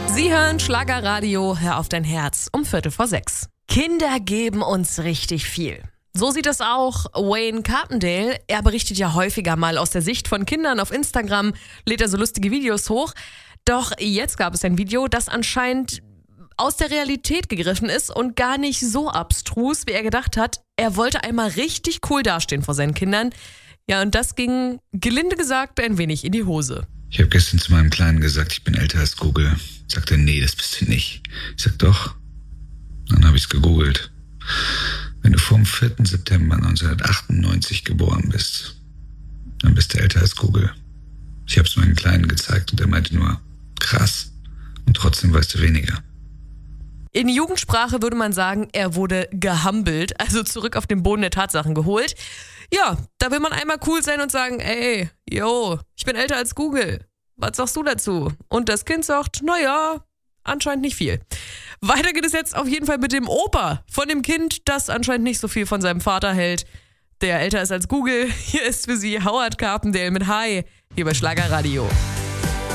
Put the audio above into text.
Sie hören Schlagerradio, hör auf dein Herz um 5:45. Kinder geben uns richtig viel. So sieht es auch Wayne Carpendale. Er berichtet ja häufiger mal aus der Sicht von Kindern auf Instagram, lädt er so lustige Videos hoch. Doch jetzt gab es ein Video, das anscheinend aus der Realität gegriffen ist und gar nicht so abstrus, wie er gedacht hat. Er wollte einmal richtig cool dastehen vor seinen Kindern. Ja, und das ging, gelinde gesagt, ein wenig in die Hose. Ich habe gestern zu meinem Kleinen gesagt, ich bin älter als Google. Sagt er, nee, das bist du nicht. Ich sag, doch. Dann habe ich es gegoogelt. Wenn du vom 4. September 1998 geboren bist, dann bist du älter als Google. Ich habe es meinem Kleinen gezeigt und er meinte nur, krass. Und trotzdem weißt du weniger. In Jugendsprache würde man sagen, er wurde gehumbelt, also zurück auf den Boden der Tatsachen geholt. Ja, da will man einmal cool sein und sagen, ey, yo, ich bin älter als Google. Was sagst du dazu? Und das Kind sagt, naja, anscheinend nicht viel. Weiter geht es jetzt auf jeden Fall mit dem Opa von dem Kind, das anscheinend nicht so viel von seinem Vater hält, der älter ist als Google. Hier ist für Sie Howard Carpendale mit Hi, hier bei Schlagerradio.